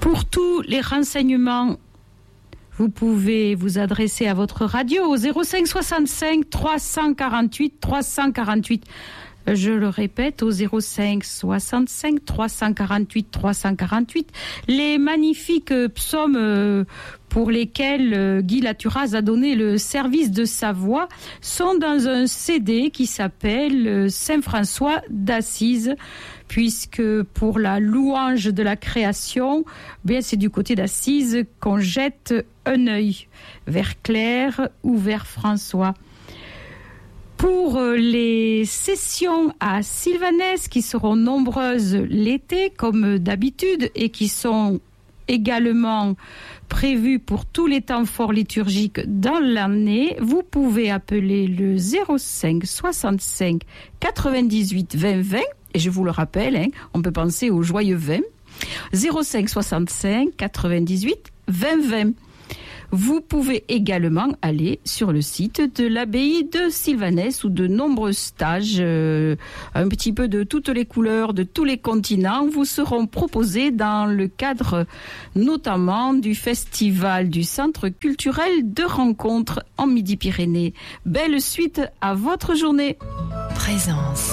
Pour tous les renseignements, vous pouvez vous adresser à votre radio au 05 65 348 348. Je le répète, au 05 65 348 348. Les magnifiques psaumes pour lesquels Guy Laturaz a donné le service de sa voix sont dans un CD qui s'appelle Saint François d'Assise, puisque pour la louange de la création, bien c'est du côté d'Assise qu'on jette un œil vers Claire ou vers François. Pour les sessions à Sylvanès, qui seront nombreuses l'été, comme d'habitude, et qui sont également prévues pour tous les temps forts liturgiques dans l'année, vous pouvez appeler le 05 65 98 20 20, et je vous le rappelle, on peut penser au joyeux 20, 05 65 98 20 20. Vous pouvez également aller sur le site de l'abbaye de Sylvanès où de nombreux stages, un petit peu de toutes les couleurs, de tous les continents, vous seront proposés dans le cadre notamment du festival du Centre culturel de rencontres en Midi-Pyrénées. Belle suite à votre journée. Présence.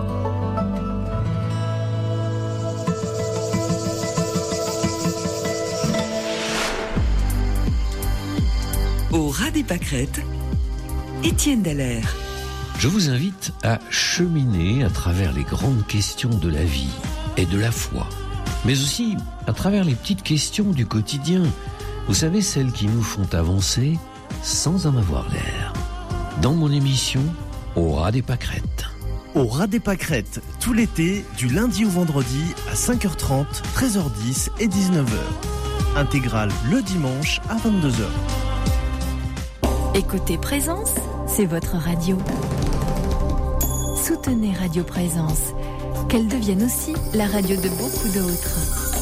Au ras des pâquerettes, Étienne Dallaire. Je vous invite à cheminer à travers les grandes questions de la vie et de la foi, mais aussi à travers les petites questions du quotidien. Vous savez, celles qui nous font avancer sans en avoir l'air. Dans mon émission, Au ras des pâquerettes. Au ras des pâquerettes, tout l'été, du lundi au vendredi à 5h30, 13h10 et 19h. Intégrale le dimanche à 22h. Écoutez Présence, c'est votre radio. Soutenez Radio Présence, qu'elle devienne aussi la radio de beaucoup d'autres.